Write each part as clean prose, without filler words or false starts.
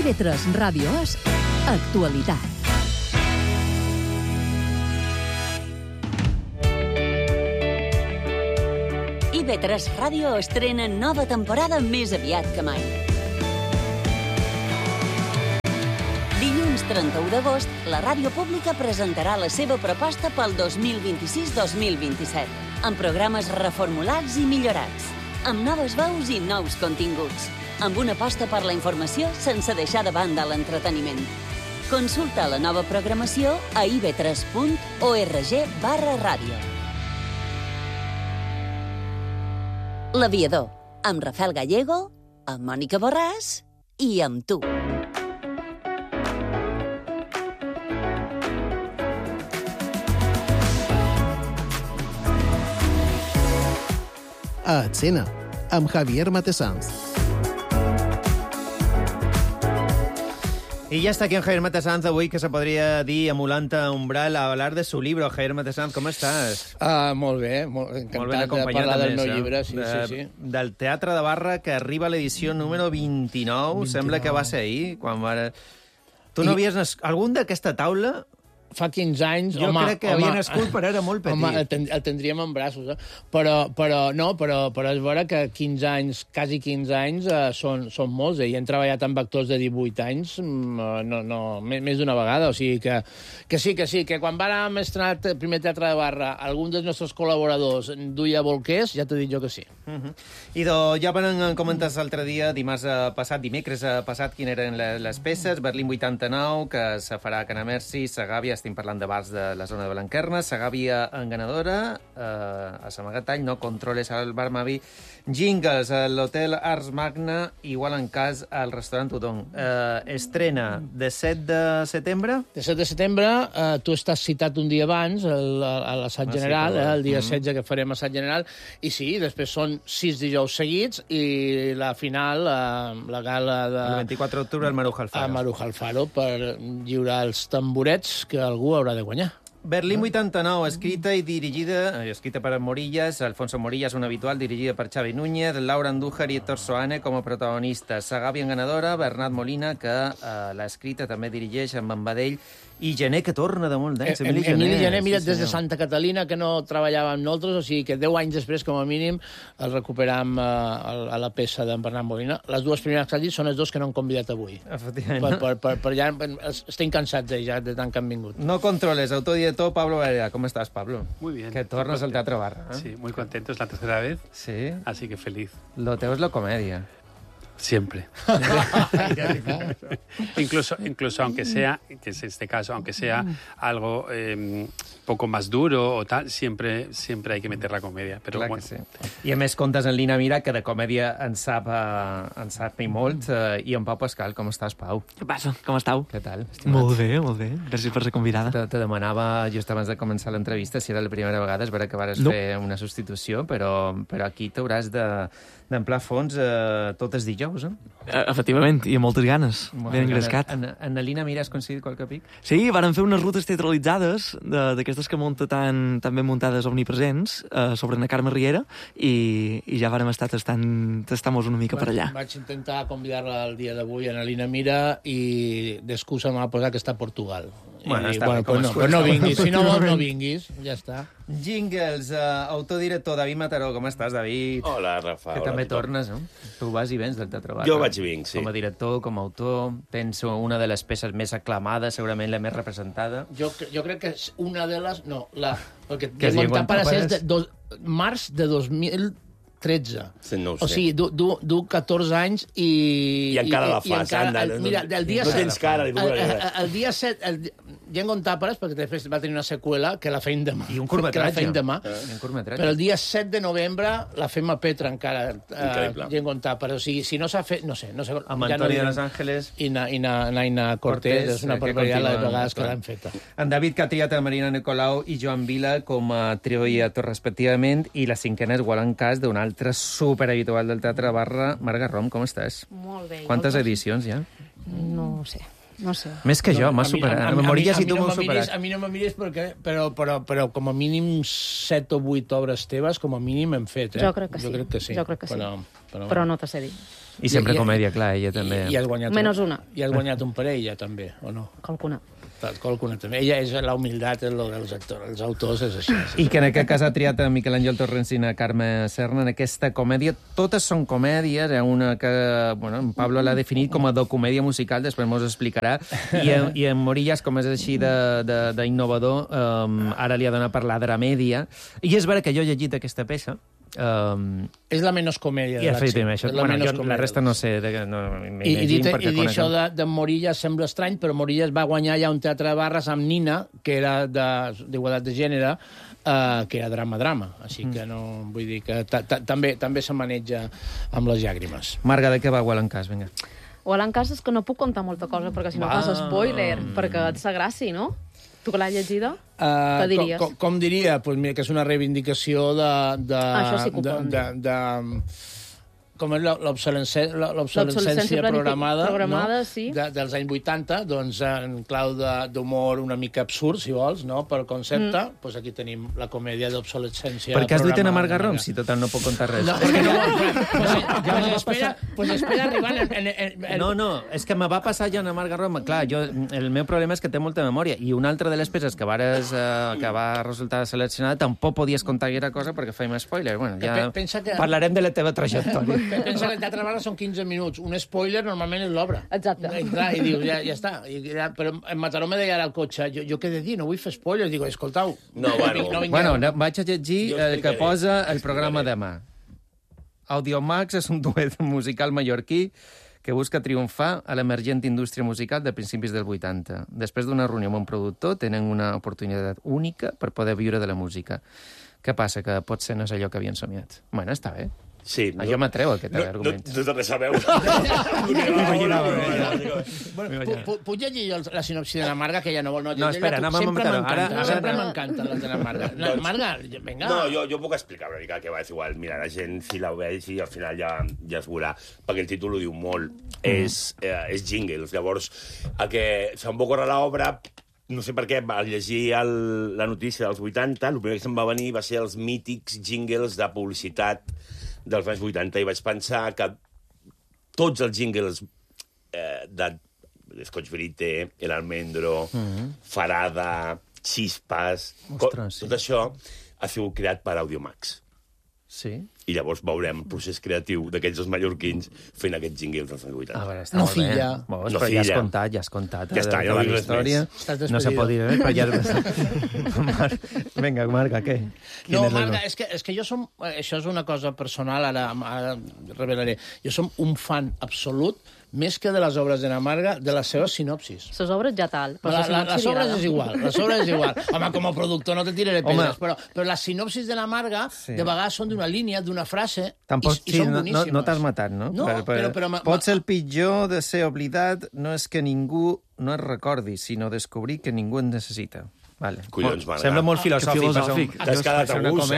IB3 Ràdio és actualitat. IB3 Ràdio estrena nova temporada més aviat que mai. Dilluns 31 d'agost, la ràdio pública presentarà la seva proposta pel 2026-2027, amb programes reformulats i millorats, amb noves veus i nous continguts, amb una aposta per la informació sense deixar de banda l'entreteniment. Consulta la nova programació a ib3.org/ràdio. L'Aviador, amb Rafael Gallego, amb Mònica Borràs i amb tu. A Escena, amb Javier Matessans. Y ya está aquí en Javier Matessans avui, que se podria dir emulant a Umbral, a hablar de su libro. Javier Matessans, com estàs? Molt bé, encantat de parlar del meu llibre. Sí. Del Teatre de Barra, que arriba a l'edició número 29. Sembla que va ser ahir, quan va... Tu no havies... Algun d'aquesta taula... Fa 15 anys... Jo crec que havia nascut, però era molt petit. Home, el tindríem en braços, eh? Però és vera que 15 anys, quasi 15 anys, són molts, i hem treballat amb actors de 18 anys, més d'una vegada, o sigui que sí, que quan vàrem estrenar el primer Teatre de Barra, algun dels nostres col·laboradors duia bolquers, ja t'he dit jo que sí. Idò, ja van comentar l'altre dia, dimecres passat, quines eren les peces. Berlín 89, que se farà a Canamersi, Segàvia, estem parlant de bars de la zona de Blanquerna, Segàvia enganadora, a Samagatall, No controles al bar Mavi, Jingles a l'Hotel Ars Magna, igual en cas al restaurant Udon. Estrena de 7 de setembre? De 7 de setembre, tu estàs citat un dia abans, a l'assaig general, el dia 16 que farem assaig general, i sí, després són 6 dijous seguits, i la final, la gala de... El 24 d'octubre al Maruja Alfaro. A Maruja Alfaro, per lliurar els tamborets que algú haurà de guanyar. Berlín 89, escrita per Morillas, Alfonso Morillas, un habitual, dirigida per Xavi Núñez, Laura Andújar i Héctor Soane com a protagonistes. Segàvia enganadora, Bernat Molina, que l'ha escrita, també dirigeix amb en Badell, i Gené, que torna de molt d'anys. Emili Gené, mira, des de Santa Catalina, que no treballava amb nosaltres, o sigui que 10 anys després, com a mínim, el recuperam a la peça d'en Bernat Molina. Les dues primeres que has dit són els dos que no han convidat avui. Efectivament. Per ja estem cansats ja de tant que han vingut. No controles, autodirector Pablo Varela. ¿Cómo estás, Pablo? Muy bien. Que tornas al Teatro Barra. Sí, muy contento, es la tercera vez. Sí. Así que feliz. Lo teu es la comedia. Siempre. incluso aunque sea, que es este caso, aunque sea algo poco más duro o tal, siempre hay que meter la comedia. Però clar bueno. que sí. I a més comptes en Lina Mira, que de comèdia en sap i molt. I en Pau Pascal, com estàs, Pau? Què passa? Com esteu? Què tal, estimat? Molt bé. Gràcies per ser convidada. Te demanava, just abans de començar l'entrevista, si era la primera vegada, és vera que vas fer una substitució, però aquí t'hauràs d'emplar fons tots els dijous, eh? Efectivament, i amb moltes ganes. Ben engrescat. En la Lina Mira has coincidit qualque pic? Sí, vàrem fer unes rutes teatralitzades, d'aquestes que munta tan ben muntades omnipresents, sobre na Carme Riera, i ja vàrem estar tastant-nos una mica per allà. Vaig intentar convidar-la el dia d'avui a Lina Mira i d'excusa m'ha posat que està a Portugal. Però no vinguis, si no vols no vinguis, ja està. Jingles, autodirector David Mataró, com estàs, David? Hola, Rafa. Que també tornes, no? Tu vas i vens del Teatre Barra. Jo vaig i vinc, sí. Com a director, com a autor, penso una de les peces més aclamades, segurament la més representada. Jo crec que és una de les... No, perquè que Llengua Pares és de març de 2013. No ho sé. O sigui, du 14 anys i... I encara la fas, anda. Mira, del dia 7... No tens cara, li puc dir. El dia 7... Llengua en Tàperes, perquè després va tenir una seqüela que la feim demà. I un curtmetratge. Però el dia 7 de novembre la fem a Petra encara, Llengua en Tàperes. O sigui, si no s'ha fet... No sé. Amb Antoni de Los Ángeles. I Naina Cortés, és una barbaritat les vegades que l'han feta. En David, que ha triat a Marina Nicolau i Joan Vila com a trio i actor respectivament, i la cinquena és Gual en cas d'un altre superhabitual del Teatre Barra, Marga Rom, com estàs? Molt bé. Quantes edicions ja? No ho sé. No sé. Més que jo, m'ha superat. Morillas i tu m'ho superat. A mi no me mires perquè... Però com a mínim 7 o 8 obres teves, com a mínim hem fet, Jo crec que sí. Jo crec que sí. Però no te sé dir. I sempre comèdia, clar, ella també. I has guanyat Menys una. I has guanyat un parell, ja, també, o no? Qualcuna. Qualcuna també. Ella és la humilitat, és lo dels actors. Els autors és així. I que en aquest cas ha triat a Miquel Àngel Torrensina, Carme Serna, en aquesta comèdia. Totes són comèdies, una que en Pablo l'ha definit com a docomèdia musical, després m'ho explicarà, i en Morillas, com és així d'innovador, ara li ha donat per la dramèdia. I és vera que jo he llegit aquesta peça. És la menys comèdia de l'acció. La resta no sé. I dit això de Morillas sembla estrany, però Morillas va guanyar ja un teatre de barres amb Nina, que era d'igualtat de gènere, que era drama. Així que no, vull dir que també se maneja amb les llàgrimes. Marga, de què va Walancas? Vinga. Walancas és que no puc contar molta cosa, perquè si no fas spoiler, perquè et s'agrassi, no? Tu que l'has llegida, què diries? Com diria? Pues mira, que és una reivindicació Això sí que ho poden dir. Com és l'obsolescència programada sí. dels anys 80, doncs en clau d'humor una mica absurd, si vols, no? Per concepte, doncs aquí tenim la comèdia d'obsolescència programada. Per què has dut en Amarga Rom, si total no puc contar res? No, perquè no, pues espera arribar... No, és que me va passar ja en Amarga Rom. Clar, el meu problema és que té molta memòria, i una altra de les peces que va resultar seleccionada tampoc podies contar gaire cosa perquè fèiem spoiler. Bueno, ja parlarem de la teva trajectòria. Pensa que el teatre barra són 15 minuts. Un spoiler normalment és l'obra. Exacte. I dius, ja està. Però en Mataró me deia ara al cotxe, jo què he de dir? No vull fer spoiler. Digo, escoltau... Bueno, vaig a llegir el que posa el programa demà. Audiomax és un duet musical mallorquí que busca triomfar a l'emergent indústria musical de principis del 80. Després d'una reunió amb un productor, tenen una oportunitat única per poder viure de la música. Què passa? Que potser no és allò que havien somiat. Bueno, està bé. Sí, jo m'atrevo a aquest argument. No té res a veure. Puc llegir la sinopsi de la Marga, que ja no vol... No, espera, anem a Mataró. Sempre m'encanten les de la Marga. Marga, vinga. No, jo puc explicar una mica què va. És igual, mira, la gent, si la veig, i al final ja es veurà, perquè el títol ho diu molt. És Jingles. Llavors, se'n va córrer l'obra... No sé per què, al llegir la notícia dels 80, el primer que se'm va venir va ser els mítics jingles de publicitat dels anys 80, i vaig pensar que tots els jingles de Scotch Brite, El Almendro, Farada, Chispas, tot això ha sigut creat per Audiomax. Sí? I llavors veurem el procés creatiu d'aquells dos mallorquins fent aquests jingles dels anys 80. A veure, està molt bé. Però ja has contat. Ja està, ja no dic res més. No se pot dir res, però ja... Vinga, Marga, què? No, Marga, és que jo som... Això és una cosa personal, ara revelaré. Jo som un fan absolut, més que de les obres de la Marga, de les seves sinopsis. Les obres ja tal. Les obres és igual, Home, com a productor no te tiraré pedres, però les sinopsis de la Marga de vegades són d'una línia, d'una frase, i són boníssimes. No t'has matat, no? No, però... Potser el pitjor de ser oblidat no és que ningú no es recordi, sinó descobrir que ningú en necessita. Vale. Collons, Marga. Sembla molt filosòfic. T'has quedat a gust,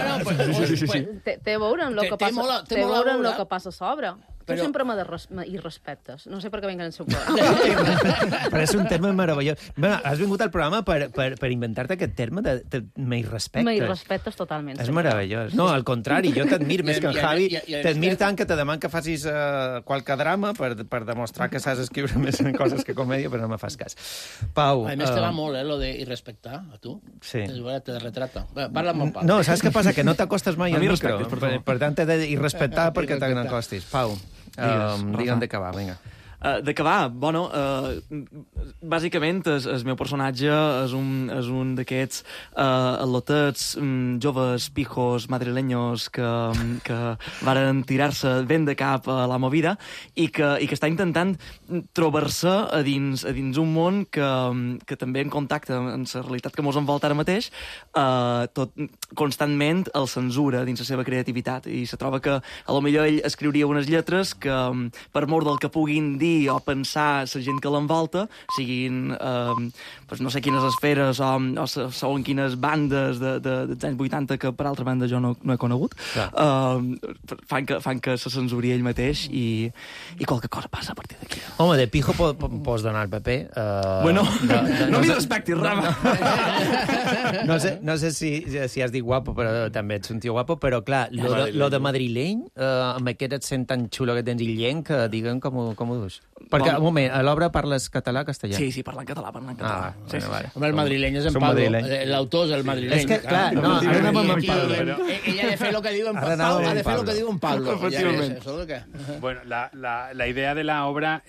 Té a veure amb el que passa a sobre. Tu sempre m'irrespectes. No sé per què vinc en el seu programa. Però és un terme meravellós. Bueno, has vingut al programa per inventar-te aquest terme de m'irrespectes. M'irrespectes totalment. És meravellós. No, al contrari, jo t'admiro més que en Javi. T'admiro tant que te deman que facis qualque drama per demostrar que saps escriure més coses que comèdia, però no me fas cas. Pau... A més, te va molt, lo de irrespectar, a tu. Sí. Te retrata. Parla amb el Pau. No, saps què passa? Que no t'acostes mai al micro. Per tant, t'he d'irrespectar perquè te n'acostis. Pau, digue'm de què va, vinga. De què va? Bueno, bàsicament el meu personatge és un d'aquests al·lotets, joves, pijos, madrileños que varen tirar-se ben de cap a la movida i que està intentant trobar-se a dins un món que també en contacte amb la realitat que mos envolta ara mateix, tot constantment el censura dins la seva creativitat i se troba que a lo millor ell escriuria unes lletres que per mort del que puguin dir dir o pensar la gent que l'envolta, siguin no sé quines esferes o segons quines bandes dels anys 80 que per altra banda jo no he conegut, fan que se censuri ell mateix i qualque cosa passa a partir d'aquí. Home, de pijo pots donar el paper. Bueno, no m'hi respectis, Rama. No sé si has dit guapo, però també ets un tio guapo, però clar, lo de madrileny, amb aquest accent tan xulo que tens illenc, digue'm com ho dus. Perquè, un moment, a l'obra parles català o castellà? Sí, parlant català. Sí, vale. Home, el madrileny és en Pablo. L'autor és el madrileny. És que, clar, no, ara anem amb en Pablo. Ella ha de fer el que diu en Pablo. Bueno, la idea de la obra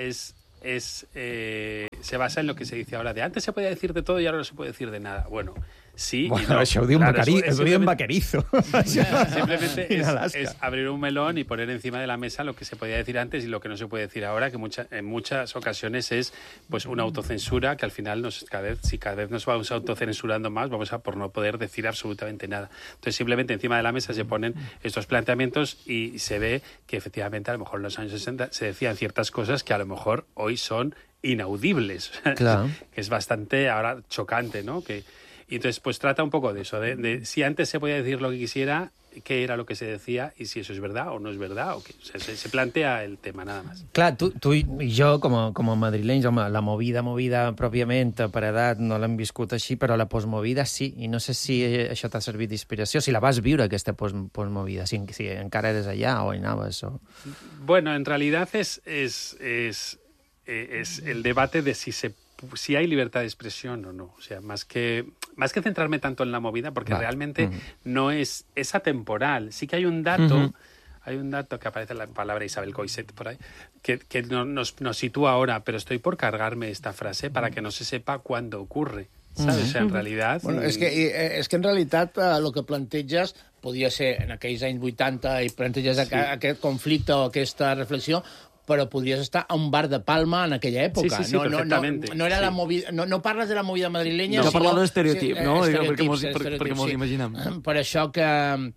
se basa en lo que se dice ahora de antes se podía decir de todo y ahora no se puede decir de nada. Bueno, sí. Bueno, això ho diu en Vaquerizo. Simplemente es abrir un melón y poner encima de la mesa lo que se podía decir antes y lo que no se puede decir ahora, que en muchas ocasiones es pues una autocensura que al final si cada vez nos vamos autocensurando más, vamos a por no poder decir absolutamente nada. Entonces simplemente encima de la mesa se ponen estos planteamientos y se ve que efectivamente a lo mejor en los años 60 se decían ciertas cosas que a lo mejor hoy son inaudibles. Claro. Que es bastante ahora chocante, ¿no? Y entonces, pues trata un poco de eso, de si antes se podía decir lo que quisiera, qué era lo que se decía y si eso es verdad o no es verdad. O se plantea el tema, nada más. Clar, tu i jo, com a madrilenys, home, la movida pròpiament, per edat, no l'hem viscut així, però la postmovida sí, i no sé si això t'ha servit d'inspiració, si la vas viure, aquesta postmovida, si encara eres allà o hi anaves. Bueno, en realidad es el debate de si hay libertad de expresión o no. O sea, más que centrarme tanto en la movida, porque realmente no es atemporal. Sí que hay un dato, que aparece en la palabra Isabel Coixet por ahí, que nos sitúa ahora, pero estoy por cargarme esta frase para que no se sepa cuándo ocurre. ¿Sabes? O sea, en realitat... Bueno, és que en realitat el que planteges podia ser en aquells anys 80 i planteges aquest conflicte o aquesta reflexió, però podries estar a un bar de Palma en aquella època. Sí, perfectament. No era la movida, no parles de la movida madrilenya... No, parles d'estereotip, no? Perquè mos imaginem. Per això que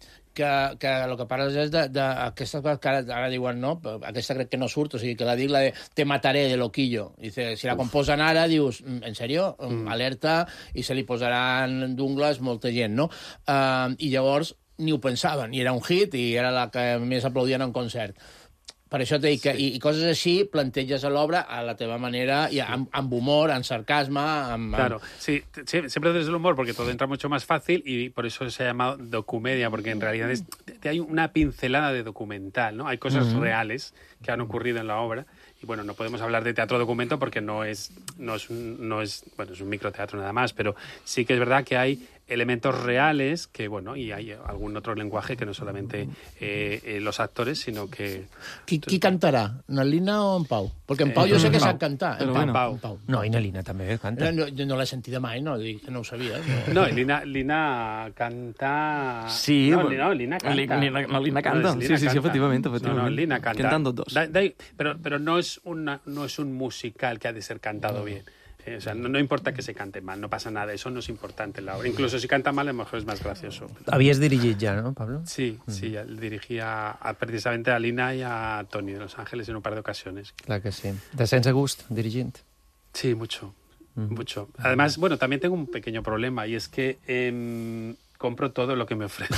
el que parles és d'aquesta cosa que ara diuen, no? Aquesta crec que no surt, o sigui, que la dic la de Te mataré, de Loquillo. Dice, si la composen ara, dius, en sèrio? Alerta, i se li posaran d'ungles molta gent, no? I llavors ni ho pensaven, i era un hit, i era la que més aplaudien en concert. Per això t'he dit que, i coses així, planteges a l'obra a la teva manera, i amb humor, amb sarcasme... Claro, sí, siempre desde el humor, porque todo entra mucho más fácil, y por eso se ha llamado documedia, porque en realidad hay una pincelada de documental, ¿no? Hay cosas reales que han ocurrido en la obra, y bueno, no podemos hablar de teatro documento porque no es un microteatro nada más, pero sí que es verdad que hay elementos reales que, bueno, y hay algún otro lenguaje que no solamente los actores, sino que... Qui cantarà? Na Lina o en Pau? Perquè en Pau jo sé que sap cantar. En Pau. No, i na Lina també canta. No l'he sentida mai, no ho sabia. No, Lina canta... Sí, Lina canta. Lina canta, sí, efectivament. No, Lina canta. Cantan dos. Pero no es un musical que ha de ser cantado bien. O sea, no importa que se cante mal, no pasa nada, eso no es importante en la obra. Incluso si canta mal, a lo mejor es más gracioso. Havies dirigit ja, no, Pablo? Sí, dirigía precisamente a Lina y a Toni de Los Ángeles en un par de ocasiones. Clar que sí. Te sents a gust dirigint? Sí, mucho. Además, bueno, también tengo un pequeño problema, y es que... compro todo lo que me ofrece.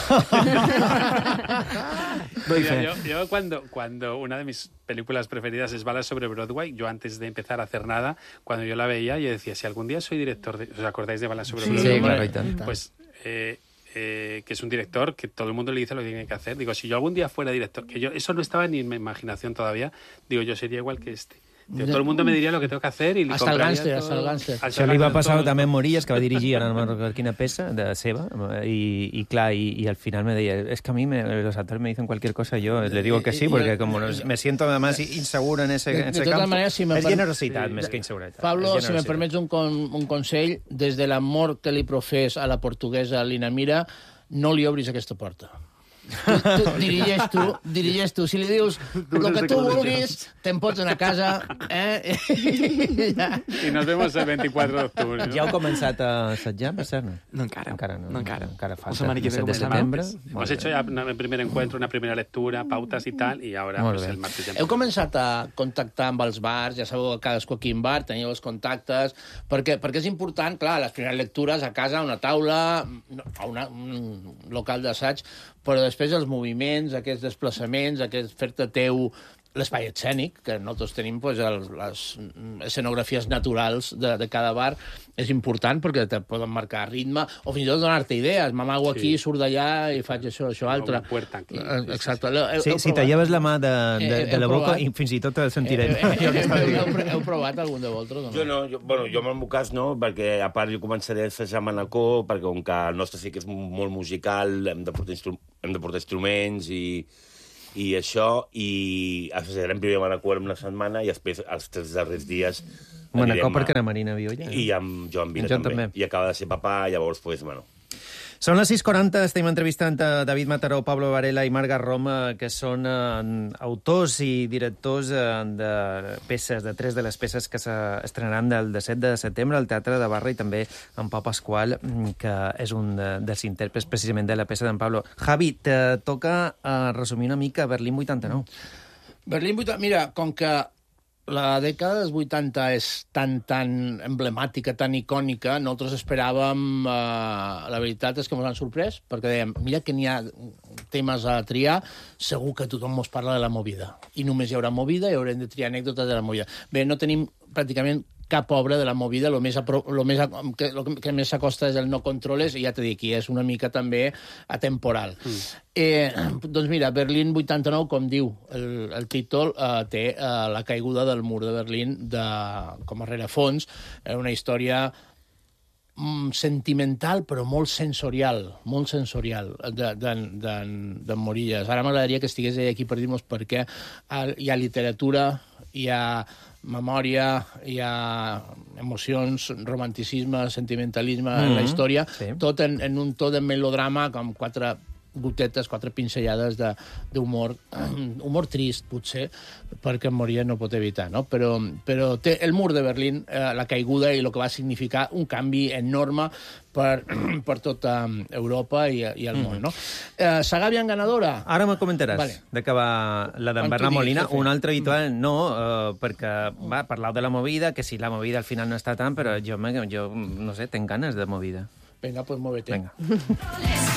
Yo cuando una de mis películas preferidas es Balas sobre Broadway, yo antes de empezar a hacer nada, cuando yo la veía, yo decía, si algún día soy director de... ¿Os acordáis de Balas sobre Broadway? Sí, claro, y tanto. Pues... que es un director que todo el mundo le dice lo que tiene que hacer. Digo, si yo algún día fuera director, que yo eso no estaba ni en mi imaginación todavía, digo, yo sería igual que este. Todo el mundo me diria el que tengo que hacer i li hasta el gánster. Això li va passar també a Morillas, que va dirigir ara no me'n recordo quina peça de seva, i clar, i al final me deia, es que a mí los actores me dicen cualquier cosa, yo le digo que sí, porque como me siento además inseguro en ese campo, maneras, si és generositat més que inseguretat. Pablo, si me permets un consell, des de l'amor que li profés a la portuguesa Lina Mira, no li obris aquesta porta. Tu dirigeix tu. Si li dius el que tu vulguis, te'n pots anar a casa. I nos vemos el 24 d'octubre. Ja heu començat a assetjar, per cert? No, encara. Encara falta. La semana que viene setembre. Hemos hecho ya un primer encuentro, una primera lectura, pautas y tal, y ahora pues, el martes ja... Heu començat a contactar amb els bars, ja sabeu que cadascú quin bar, teniu els contactes, perquè és important, clar, les primeres lectures a casa, a una taula, a un local d'assaig, però després els moviments, aquests desplaçaments, aquest fer-te teu l'espai escènic, que nosaltres tenim pues, les escenografies naturals de cada bar, és important perquè te poden marcar ritme o fins i tot donar-te idees. M'amago aquí, surt d'allà i faig això altre. Una puerta aquí. Exacte. Si te lleves la mà de la boca i fins i tot el sentirem. Heu provat algun de vosaltres? Jo no. Jo en el meu cas no, perquè a part jo començaré a assajar a Manacor, perquè com que el nostre sí que és molt musical, hem de portar instruments i això, i assajarem primer a Manacor una setmana i després els 3 darrers dies Manacor perquè la Marina viu allà. I amb Joan Vila també. I acaba de ser papà, llavors, pues, bueno... Són les 6:40, estem entrevistant a David Mataró, Pablo Varela i Marga Roma, que són autors i directors de peces, de 3 de les peces que s'estrenaran del 17 de setembre al Teatre de Barra i també en Pau Pasqual, que és un dels intèrprets precisament de la peça d'en Pablo. Javi, te toca resumir una mica Berlín 89. Berlín 89, mira, com que la dècada dels 80 és tan emblemàtica, tan icònica, nosaltres esperàvem... la veritat és que ens han sorprès, perquè dèiem, mira que n'hi ha temes a triar, segur que tothom ens parla de la movida. I només hi haurà movida i haurem de triar anècdotes de la movida. Bé, no tenim pràcticament cap obra de la movida, el que més s'acosta és el No Controles, i ja t'he dit, aquí és una mica també atemporal. Doncs mira, Berlín 89, com diu el títol, té la caiguda del mur de Berlín com a rerefons, una història sentimental però molt sensorial d'en Morillas. Ara m'agradaria que estigués ell aquí per dir-nos per què hi ha literatura, hi ha memòria, hi ha emocions, romanticisme, sentimentalisme en la història, tot en un to de melodrama, com 4 gotetes, 4 pinzellades d'humor, humor trist, potser, perquè Morillas no pot evitar, no? Però té el mur de Berlín, la caiguda i el que va significar un canvi enorme per tota Europa i el món, no? Segavian ganadora? Ara me comentaràs de què va la d'en Bernat Molina. Un altre habitual no, perquè va parlar de la movida, que si la movida al final no està tant, però jo no sé, tenc ganes de movida. Vinga, pues muévete. Vinga.